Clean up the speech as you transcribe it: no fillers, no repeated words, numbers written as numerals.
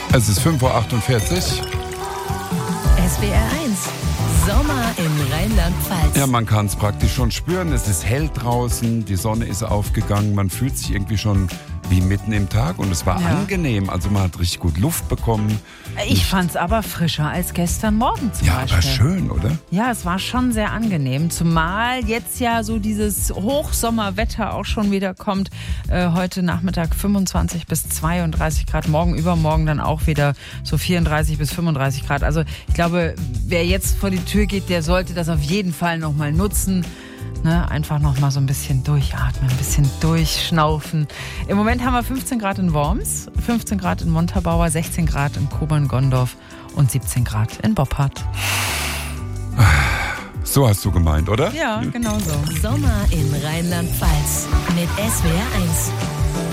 Es ist 5:48 Uhr. SWR 1, Sommer in Rheinland-Pfalz. Ja, man kann es praktisch schon spüren. Es ist hell draußen, die Sonne ist aufgegangen. Man fühlt sich irgendwie schon wie mitten im Tag und es war angenehm. Also man hat richtig gut Luft bekommen. Ich fand's aber frischer als gestern Morgen zum Beispiel. Ja, war schön, oder? Ja, es war schon sehr angenehm. Zumal jetzt ja so dieses Hochsommerwetter auch schon wieder kommt. Heute Nachmittag 25 bis 32 Grad. Morgen, übermorgen dann auch wieder so 34 bis 35 Grad. Also ich glaube, wer jetzt vor die Tür geht, der sollte das auf jeden Fall nochmal nutzen. Ne, einfach noch mal so ein bisschen durchatmen, ein bisschen durchschnaufen. Im Moment haben wir 15 Grad in Worms, 15 Grad in Montabaur, 16 Grad in Koblenz-Gondorf und 17 Grad in Boppard. So hast du gemeint, oder? Ja, genau so. Sommer in Rheinland-Pfalz mit SWR 1.